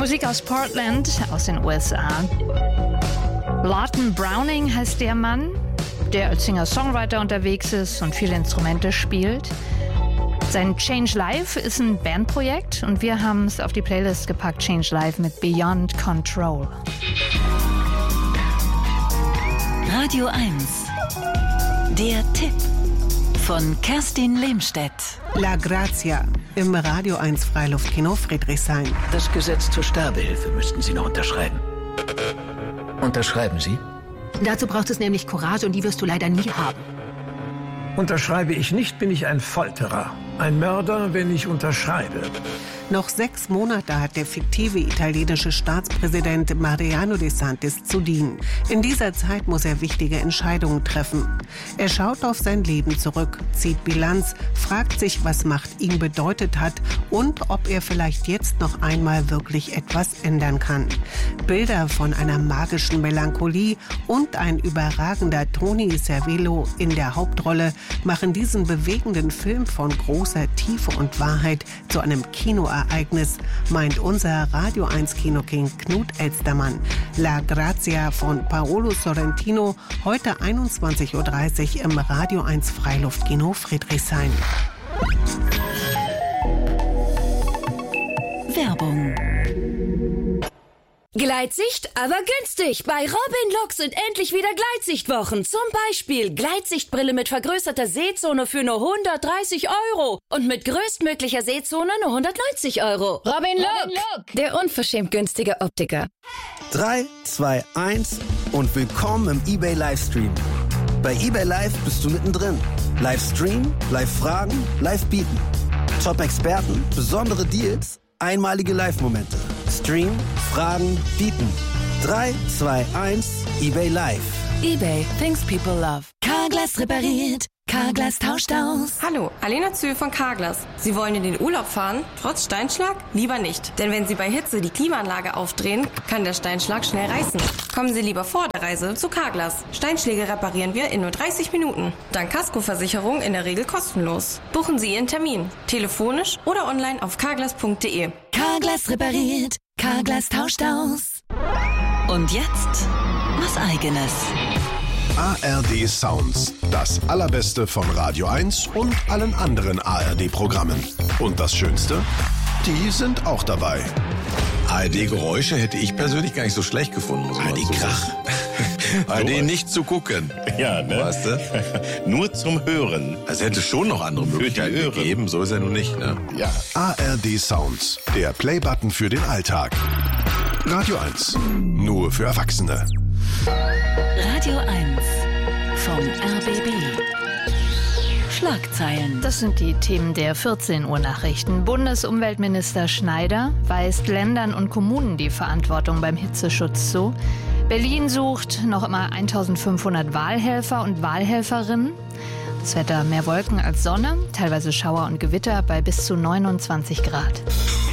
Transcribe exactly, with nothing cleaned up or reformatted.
Musik aus Portland, aus den U S A. Lawton Browning heißt der Mann, der als Singer-Songwriter unterwegs ist und viele Instrumente spielt. Sein Change Life ist ein Bandprojekt und wir haben es auf die Playlist gepackt, Change Life mit Beyond Control. Radio eins. Der Tipp von Kerstin Lehmstedt. La Grazia im Radio eins Freiluftkino Friedrichshain. Das Gesetz zur Sterbehilfe müssten Sie noch unterschreiben. Unterschreiben Sie? Dazu braucht es nämlich Courage und die wirst du leider nie haben. Unterschreibe ich nicht, bin ich ein Folterer. Ein Mörder, wenn ich unterschreibe. Noch sechs Monate hat der fiktive italienische Staatspräsident Mariano de Santis zu dienen. In dieser Zeit muss er wichtige Entscheidungen treffen. Er schaut auf sein Leben zurück, zieht Bilanz, fragt sich, was Macht ihm bedeutet hat und ob er vielleicht jetzt noch einmal wirklich etwas ändern kann. Bilder von einer magischen Melancholie und ein überragender Tony Servillo in der Hauptrolle machen diesen bewegenden Film von großer Tiefe und Wahrheit zu einem Kinoereignis, meint unser Radio eins Kinoking Knut Elstermann. La Grazia von Paolo Sorrentino, heute einundzwanzig Uhr dreißig im Radio eins Freiluftkino Friedrichshain. Werbung. Gleitsicht, aber günstig. Bei Robin Look sind endlich wieder Gleitsichtwochen. Zum Beispiel Gleitsichtbrille mit vergrößerter Sehzone für nur hundertdreißig Euro. Und mit größtmöglicher Sehzone nur hundertneunzig Euro. Robin Look, Robin Look. Der unverschämt günstige Optiker. drei, zwei, eins und willkommen im eBay Livestream. Bei eBay Live bist du mittendrin. Livestream, Live-Fragen, Live-Bieten. Top-Experten, besondere Deals, einmalige Live-Momente. Stream, Fragen, Bieten. drei, zwei, eins, eBay Live. eBay, things people love. Carglass repariert, Carglass tauscht aus. Hallo, Alena Zühl von Carglass. Sie wollen in den Urlaub fahren, trotz Steinschlag? Lieber nicht. Denn wenn Sie bei Hitze die Klimaanlage aufdrehen, kann der Steinschlag schnell reißen. Kommen Sie lieber vor der Reise zu Carglass. Steinschläge reparieren wir in nur dreißig Minuten. Dank Kaskoversicherung in der Regel kostenlos. Buchen Sie Ihren Termin. Telefonisch oder online auf carglass punkt de. Carglass repariert, Carglass tauscht aus. Und jetzt was Eigenes. A R D Sounds, das Allerbeste von Radio eins und allen anderen A R D-Programmen. Und das Schönste? Die sind auch dabei. A R D-Geräusche hätte ich persönlich gar nicht so schlecht gefunden. A R D-Krach. A R D nicht zu gucken. Ja, ne? Weißt du? Nur zum Hören. Also hätte schon noch andere Möglichkeiten gegeben, so ist er nun nicht, ne? Ja. A R D Sounds, der Playbutton für den Alltag. Radio eins, nur für Erwachsene. Radio eins vom R B B. Schlagzeilen. Das sind die Themen der vierzehn Uhr Nachrichten. Bundesumweltminister Schneider weist Ländern und Kommunen die Verantwortung beim Hitzeschutz zu. Berlin sucht noch immer eintausendfünfhundert Wahlhelfer und Wahlhelferinnen. Das Wetter: mehr Wolken als Sonne, teilweise Schauer und Gewitter bei bis zu neunundzwanzig Grad.